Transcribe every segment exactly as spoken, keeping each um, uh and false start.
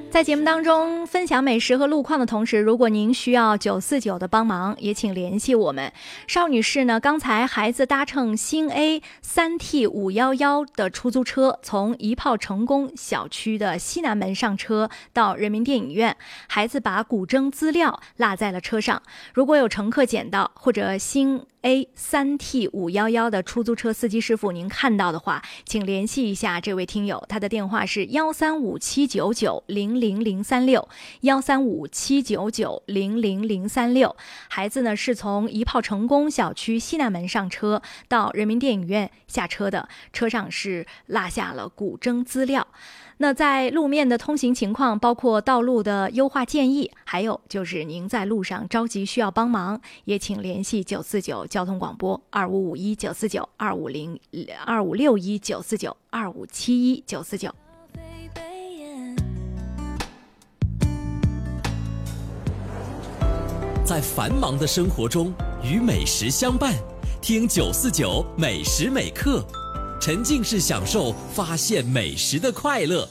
在节目当中分享美食和路况的同时，如果您需要九四九的帮忙，也请联系我们。邵女士呢，刚才孩子搭乘新 A 三 T 五一一的出租车，从一炮成功小区的西南门上车到人民电影院，孩子把古筝资料落在了车上。如果有乘客捡到，或者新A 三 T 五一一的出租车司机师傅您看到的话，请联系一下这位听友，他的电话是幺三五七九九零零零三六幺三五七九九零零零三六。孩子呢是从一炮成功小区西南门上车到人民电影院下车的，车上是落下了古筝资料。那在路面的通行情况，包括道路的优化建议，还有就是您在路上着急需要帮忙，也请联系九四九交通广播二五五一九四九二五零二五六一九四九二五七一九四九。 在繁忙的生活中与美食相伴，听九四九美食美课，沉浸式享受发现美食的快乐。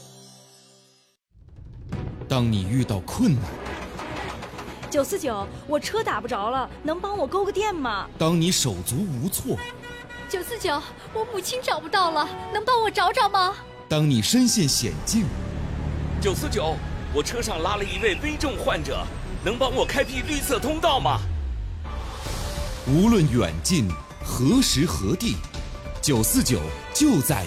当你遇到困难， 九四九，我车打不着了，能帮我勾个电吗？ 当你手足无措， 九四九，我母亲找不到了，能帮我找找吗？ 当你身陷险境， 九四九，我车上拉了一位危重患者，能帮我开辟绿色通道吗？ 无论远近何时何地，九四九就在